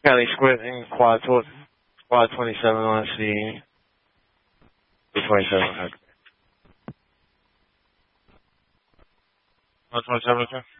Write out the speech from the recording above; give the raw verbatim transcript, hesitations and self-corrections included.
County squinting, quad, tw- quad twenty-seven on the twenty-seven. Okay. Quad twenty-seven, okay.